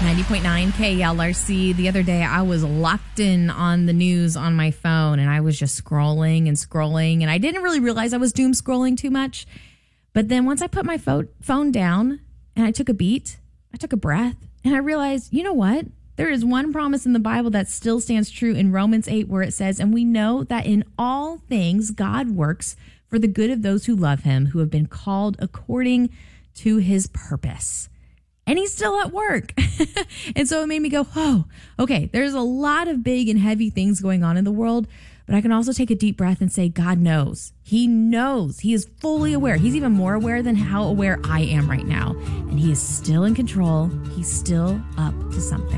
90.9 KLRC. The other day, I was locked in on the news on my phone, and I was just scrolling and scrolling, and I didn't really realize I was doom scrolling too much. But then once I put my phone down and I took a beat, I took a breath, and I realized, you know what? There is one promise in the Bible that still stands true in Romans 8, where it says, and we know that in all things God works for the good of those who love him, who have been called according to his purpose. And he's still at work. And so it made me go, oh, okay, there's a lot of big and heavy things going on in the world, but I can also take a deep breath and say, God knows. He knows. He is fully aware. He's even more aware than how aware I am right now. And he is still in control. He's still up to something.